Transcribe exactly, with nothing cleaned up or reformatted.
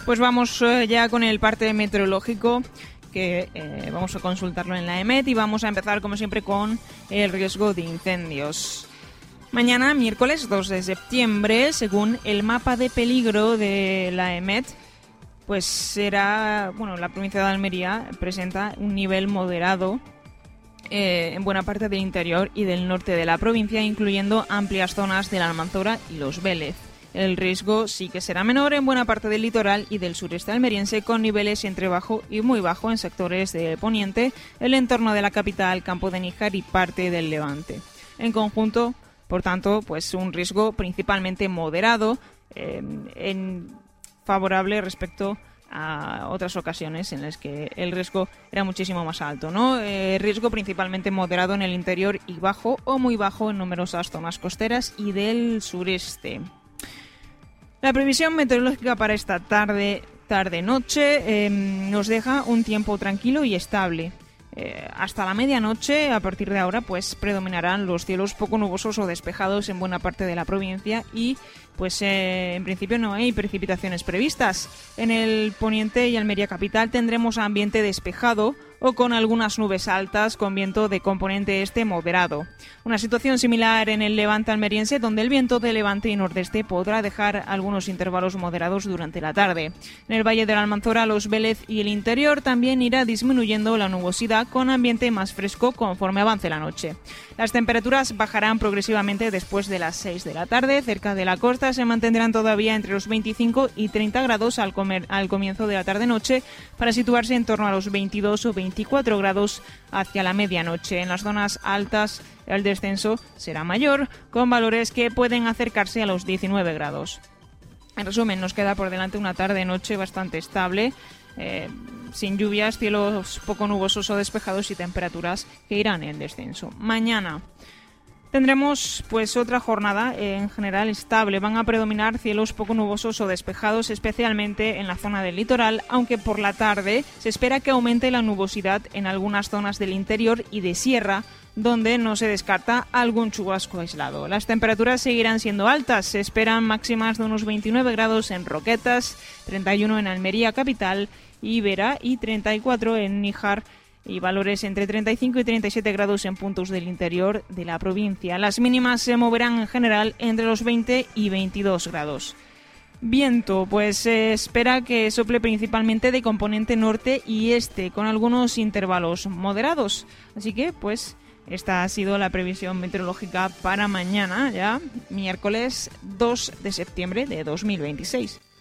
Pues vamos eh, ya con el parte meteorológico, que eh, vamos a consultarlo en la EMET y vamos a empezar como siempre con el riesgo de incendios. Mañana, miércoles dos de septiembre, según el mapa de peligro de la EMET, pues será, bueno, la provincia de Almería presenta un nivel moderado eh, en buena parte del interior y del norte de la provincia, incluyendo amplias zonas de la Almanzora y los Vélez. El riesgo sí que será menor en buena parte del litoral y del sureste almeriense, con niveles entre bajo y muy bajo en sectores de Poniente, el entorno de la capital, Campo de Níjar y parte del Levante. En conjunto, por tanto, pues un riesgo principalmente moderado, eh, en favorable respecto a otras ocasiones en las que el riesgo era muchísimo más alto, ¿no? Eh, riesgo principalmente moderado en el interior y bajo o muy bajo en numerosas zonas costeras y del sureste. La previsión meteorológica para esta tarde, tarde-noche, eh, nos deja un tiempo tranquilo y estable. Eh, hasta la medianoche, a partir de ahora, pues predominarán los cielos poco nubosos o despejados en buena parte de la provincia y, pues eh, en principio no hay precipitaciones previstas. En el Poniente y Almería capital tendremos ambiente despejado o con algunas nubes altas con viento de componente este moderado. Una situación similar en el Levante almeriense, donde el viento de levante y nordeste podrá dejar algunos intervalos moderados durante la tarde. En el Valle de la Almanzora, los Vélez y el interior también irá disminuyendo la nubosidad con ambiente más fresco conforme avance la noche. Las temperaturas bajarán progresivamente después de las seis de la tarde. Cerca de la costa se mantendrán todavía entre los veinticinco y treinta grados al, comer, al comienzo de la tarde-noche, para situarse en torno a los veintidós o veinticuatro grados hacia la medianoche. En las zonas altas el descenso será mayor, con valores que pueden acercarse a los diecinueve grados. En resumen, nos queda por delante una tarde-noche bastante estable, eh, sin lluvias, cielos poco nubosos o despejados y temperaturas que irán en descenso. Mañana tendremos pues otra jornada eh, en general estable. Van a predominar cielos poco nubosos o despejados, especialmente en la zona del litoral, aunque por la tarde se espera que aumente la nubosidad en algunas zonas del interior y de sierra, donde no se descarta algún chubasco aislado. Las temperaturas seguirán siendo altas. Se esperan máximas de unos veintinueve grados en Roquetas, treinta y uno en Almería capital y Vera y treinta y cuatro en Níjar, y valores entre treinta y cinco y treinta y siete grados en puntos del interior de la provincia. Las mínimas se moverán en general entre los veinte y veintidós grados. Viento, pues se espera que sople principalmente de componente norte y este, con algunos intervalos moderados. Así que, pues, esta ha sido la previsión meteorológica para mañana, ya miércoles dos de septiembre de dos mil veintiséis.